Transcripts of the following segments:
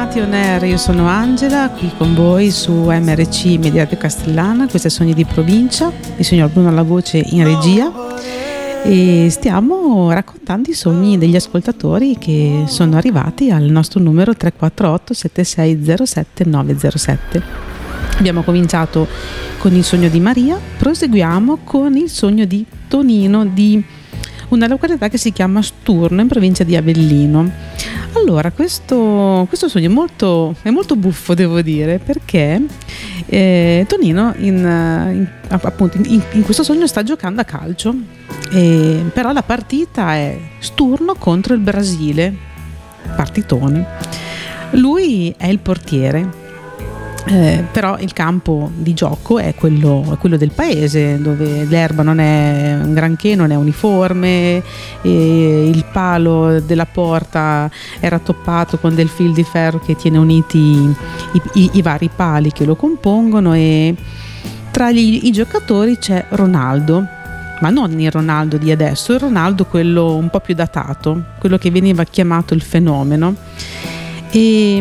Bentornati on air, io sono Angela, qui con voi su MRC Media Radio Castellana, questo è Sogni di Provincia, il signor Bruno alla voce in regia e stiamo raccontando i sogni degli ascoltatori che sono arrivati al nostro numero 348 7607 907. Abbiamo cominciato con il sogno di Maria, proseguiamo con il sogno di Tonino di una località che si chiama Sturno in provincia di Avellino. Allora, questo sogno è molto buffo, devo dire, perché Tonino in questo sogno sta giocando a calcio, però la partita è Sturno contro il Brasile, partitone. Lui è il portiere. Però il campo di gioco è quello del paese, dove l'erba non è un granché, non è uniforme, e il palo della porta è rattoppato con del fil di ferro che tiene uniti i vari pali che lo compongono, e tra i giocatori c'è Ronaldo, ma non il Ronaldo di adesso, il Ronaldo quello un po' più datato, quello che veniva chiamato il fenomeno. E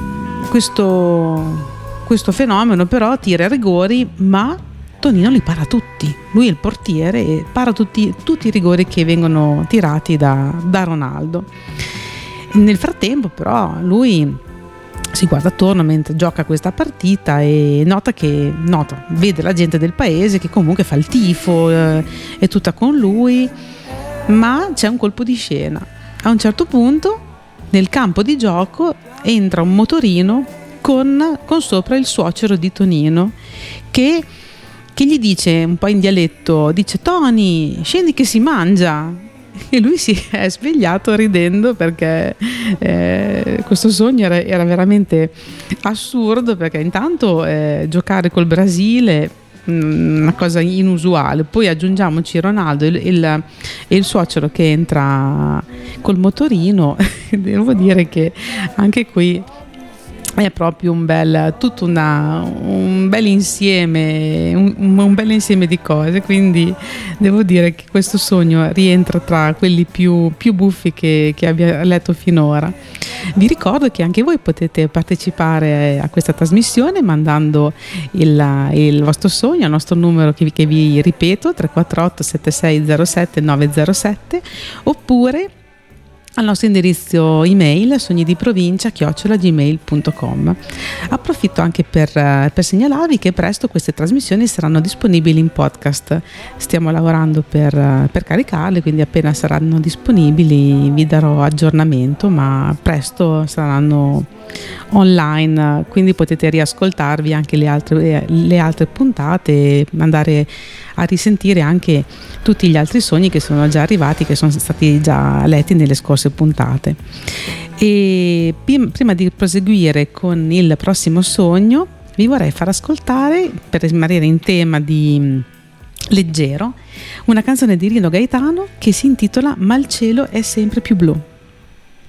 questo fenomeno però tira i rigori, ma Tonino li para tutti. Lui è il portiere e para tutti i rigori che vengono tirati da Ronaldo. Nel frattempo però lui si guarda attorno mentre gioca questa partita e vede la gente del paese che comunque fa il tifo, è tutta con lui, ma c'è un colpo di scena. A un certo punto nel campo di gioco entra un motorino con sopra il suocero di Tonino che gli dice un po' in dialetto, dice: Tony, scendi che si mangia. E lui si è svegliato ridendo perché questo sogno era veramente assurdo, perché intanto giocare col Brasile, una cosa inusuale, poi aggiungiamoci Ronaldo e il suocero che entra col motorino. Devo dire che anche qui è proprio un bel insieme, un bel insieme di cose, quindi devo dire che questo sogno rientra tra quelli più buffi che abbia letto finora. Vi ricordo che anche voi potete partecipare a questa trasmissione mandando il vostro sogno al nostro numero che vi ripeto, 348 7607 907, oppure al nostro indirizzo email sognidiprovincia@gmail.com. Approfitto anche per segnalarvi che presto queste trasmissioni saranno disponibili in podcast. Stiamo lavorando per caricarle, quindi appena saranno disponibili vi darò aggiornamento, ma presto saranno online, quindi potete riascoltarvi anche le altre puntate e andare a risentire anche tutti gli altri sogni che sono già arrivati, che sono stati già letti nelle scorse puntate. E prima di proseguire con il prossimo sogno vi vorrei far ascoltare, per rimanere in tema di leggero, una canzone di Rino Gaetano che si intitola Ma il cielo è sempre più blu.